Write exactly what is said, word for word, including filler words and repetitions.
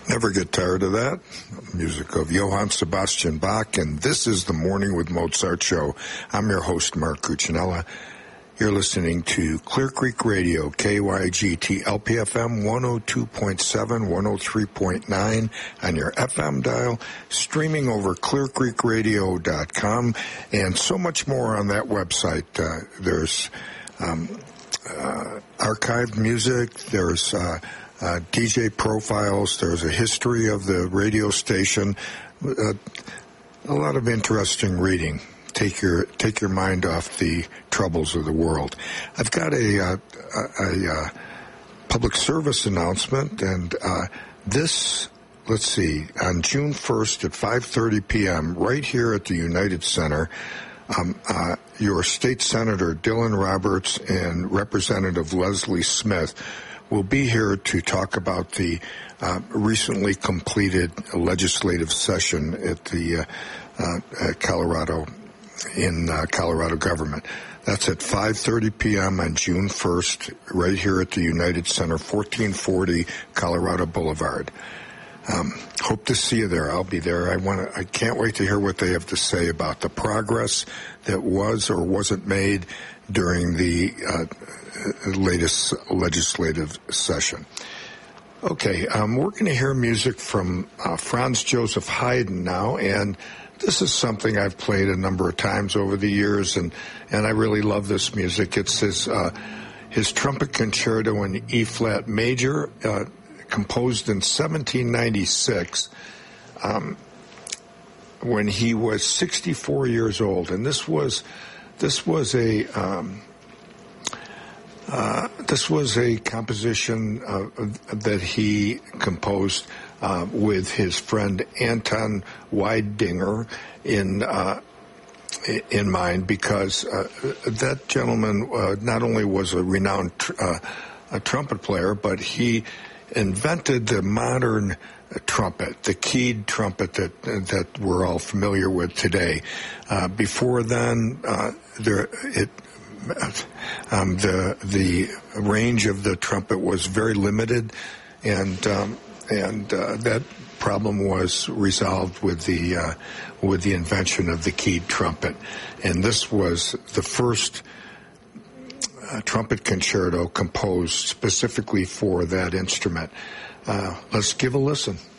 Never get tired of that. Music of Johann Sebastian Bach, and this is the Morning with Mozart show. I'm your host, Mark Cuccinella. You're listening to Clear Creek Radio, K Y G T L P F M one oh two point seven, one oh three point nine on your F M dial, streaming over clear creek radio dot com, and so much more on that website. Uh, there's um, uh, archived music, there's uh, uh, D J profiles, there's a history of the radio station, uh, a lot of interesting reading. Take your take your mind off the troubles of the world. I've got a, uh, a, a uh, public service announcement, and uh, this, let's see, on June first at five thirty p.m., right here at the United Center, um, uh, your state senator Dylan Roberts and Representative Leslie Smith will be here to talk about the uh, recently completed legislative session at the uh, uh, at Colorado. in uh, Colorado government. That's at five thirty p.m. on June first, right here at the United Center, fourteen forty Colorado Boulevard. Um, hope to see you there. I'll be there. I want to. I can't wait to hear what they have to say about the progress that was or wasn't made during the uh, latest legislative session. Okay, um, we're going to hear music from uh, Franz Joseph Haydn now, and this is something I've played a number of times over the years, and, and I really love this music. It's his uh, his trumpet concerto in E flat major, uh, composed in seventeen ninety-six, um, when he was sixty-four years old, and this was this was a um, uh, this was a composition uh, that he composed. Uh, with his friend Anton Weidinger in uh, in mind, because uh, that gentleman uh, not only was a renowned tr- uh, a trumpet player, but he invented the modern trumpet, the keyed trumpet that that we're all familiar with today. Uh, before then, uh, there it. Um, the the range of the trumpet was very limited, and um, and uh, that problem was resolved with the uh, with the invention of the keyed trumpet, and this was the first uh, trumpet concerto composed specifically for that instrument. Uh, let's give a listen.